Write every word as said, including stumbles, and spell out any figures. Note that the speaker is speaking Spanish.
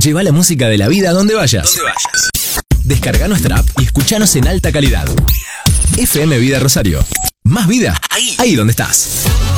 Lleva la música de la vida a donde vayas. Donde vayas. Descarga nuestra app y escuchanos en alta calidad. F M Vida Rosario. Más vida, Ahí. ahí donde estás.